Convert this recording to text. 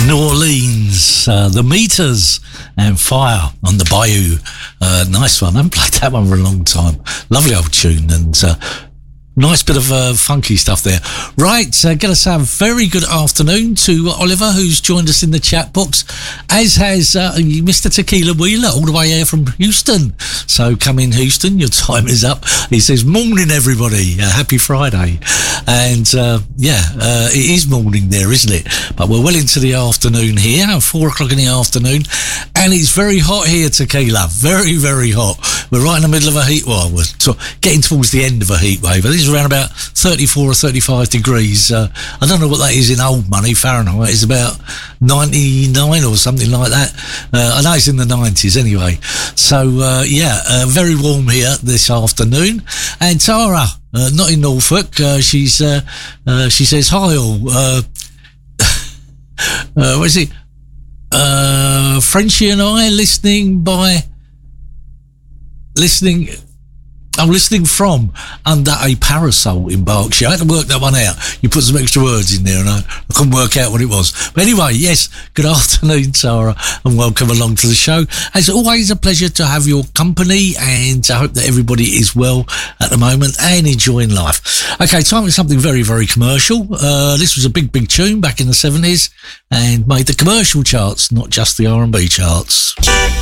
New Orleans, the Meters and Fire on the Bayou. Nice one. I haven't played that one for a long time. Lovely old tune and nice bit of funky stuff there. Right, going to say a very good afternoon to Oliver, who's joined us in the chat box, as has Mr. Tequila Wheeler, all the way here from Houston. So come in, Houston, your time is up. He says, morning, everybody. Happy Friday. And, it is morning there, isn't it? But we're well into the afternoon here, 4 o'clock in the afternoon, and it's very hot here, Tequila. Very, very hot. We're right in the middle of a heat, well, we're getting towards the end of a heat wave. This is around about 34 or 35 degrees. I don't know what that is in old money, Fahrenheit. It's about 99 or something like that. I know it's in the 90s anyway. So, very warm here this afternoon. And Tara, not in Norfolk, she says, hi all. What is it? Frenchie and I I'm listening from under a parasol in Berkshire. I had to work that one out. You put some extra words in there and I couldn't work out what it was. But anyway, yes, good afternoon, Tara, and welcome along to the show. It's always a pleasure to have your company, and I hope that everybody is well at the moment and enjoying life. Okay, time for something very, very commercial. This was a big, big tune back in the 70s and made the commercial charts, not just the R&B charts.